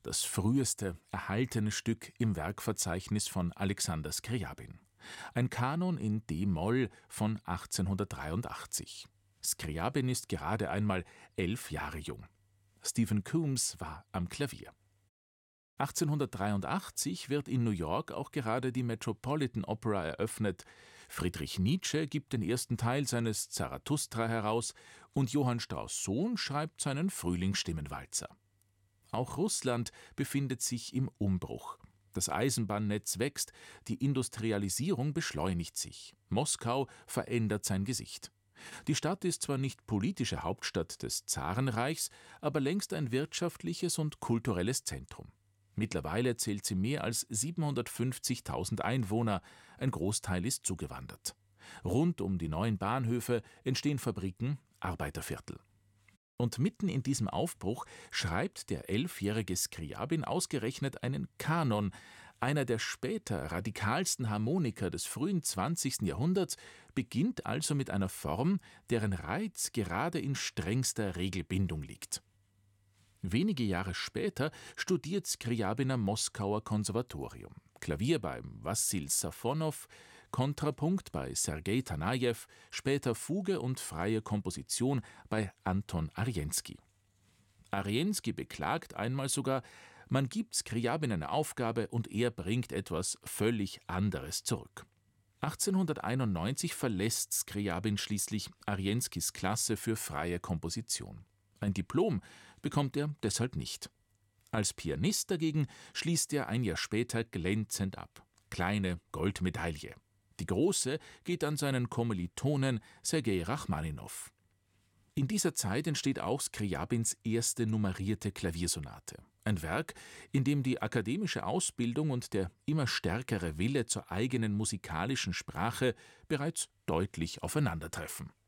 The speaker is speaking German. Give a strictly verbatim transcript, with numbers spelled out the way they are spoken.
das früheste erhaltene Stück im Werkverzeichnis von Alexander Skrjabin. Ein Kanon in d-Moll von achtzehnhundertdreiundachtzig. Skrjabin ist gerade einmal elf Jahre jung. Stephen Coombs war am Klavier. achtzehnhundertdreiundachtzig wird in New York auch gerade die Metropolitan Opera eröffnet. Friedrich Nietzsche gibt den ersten Teil seines Zarathustra heraus und Johann Strauss Sohn schreibt seinen Frühlingsstimmenwalzer. Auch Russland befindet sich im Umbruch. Das Eisenbahnnetz wächst, die Industrialisierung beschleunigt sich. Moskau verändert sein Gesicht. Die Stadt ist zwar nicht politische Hauptstadt des Zarenreichs, aber längst ein wirtschaftliches und kulturelles Zentrum. Mittlerweile zählt sie mehr als siebenhundertfünfzigtausend Einwohner, ein Großteil ist zugewandert. Rund um die neuen Bahnhöfe entstehen Fabriken, Arbeiterviertel. Und mitten in diesem Aufbruch schreibt der elfjährige Skrjabin ausgerechnet einen Kanon, einer der später radikalsten Harmoniker des frühen zwanzigsten Jahrhunderts, beginnt also mit einer Form, deren Reiz gerade in strengster Regelbindung liegt. Wenige Jahre später studiert Skrjabin am Moskauer Konservatorium. Klavier bei Wassil Safonow, Kontrapunkt bei Sergei Tanajew, später Fuge und freie Komposition bei Anton Arensky. Arensky beklagt einmal sogar, man gibt Skrjabin eine Aufgabe und er bringt etwas völlig anderes zurück. achtzehnhunderteinundneunzig verlässt Skrjabin schließlich Arenskys Klasse für freie Komposition. Ein Diplom bekommt er deshalb nicht. Als Pianist dagegen schließt er ein Jahr später glänzend ab. Kleine Goldmedaille. Die große geht an seinen Kommilitonen Sergei Rachmaninow. In dieser Zeit entsteht auch Skrjabins erste nummerierte Klaviersonate. Ein Werk, in dem die akademische Ausbildung und der immer stärkere Wille zur eigenen musikalischen Sprache bereits deutlich aufeinandertreffen.